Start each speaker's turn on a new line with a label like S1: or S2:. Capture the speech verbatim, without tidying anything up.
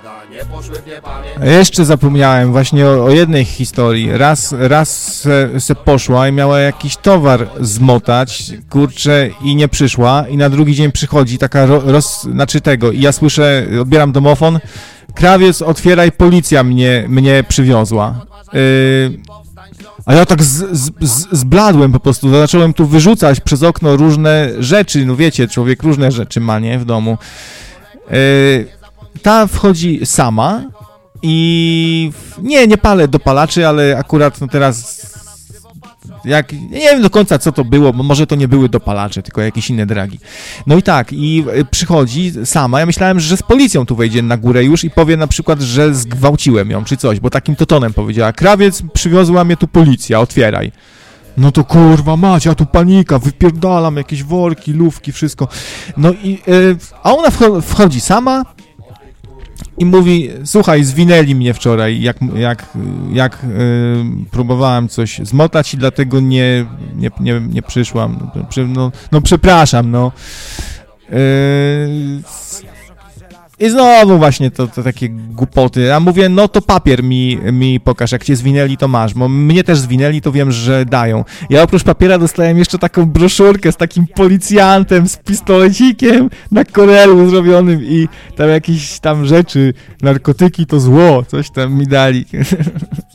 S1: A jeszcze zapomniałem właśnie o, o jednej historii. Raz, raz se, se poszła i miała jakiś towar zmotać, kurczę, i nie przyszła. I na drugi dzień przychodzi taka ro, roz... Znaczy tego. I ja słyszę, odbieram domofon. Krawiec, otwieraj, policja mnie, mnie przywiozła. Yy... A ja tak z, z, z, zbladłem po prostu, zacząłem tu wyrzucać przez okno różne rzeczy, no wiecie, człowiek różne rzeczy ma, nie, w domu. Yy, ta wchodzi sama i w, nie, nie palę dopalaczy, ale akurat no teraz, jak, nie wiem do końca co to było, bo może to nie były dopalacze, tylko jakieś inne dragi. No i tak, i przychodzi sama, ja myślałem, że z policją tu wejdzie na górę już i powie na przykład, że zgwałciłem ją, czy coś, bo takim to tonem powiedziała, krawiec, przywiozła mnie tu policja, otwieraj. No to kurwa mać, a tu panika, wypierdalam jakieś worki, lufki, wszystko. No i, yy, a ona wchodzi sama i mówi, słuchaj, zwinęli mnie wczoraj, jak, jak, jak yy, próbowałem coś zmotać i dlatego nie, nie, nie, nie przyszłam. No, no przepraszam, no. Yy, I znowu właśnie to, to takie głupoty. A mówię, no to papier mi, mi pokaż, jak cię zwinęli, to masz. Bo mnie też zwinęli, to wiem, że dają. Ja oprócz papiera dostałem jeszcze taką broszurkę z takim policjantem, z pistolecikiem na korelu zrobionym i tam jakieś tam rzeczy, narkotyki to zło, coś tam mi dali.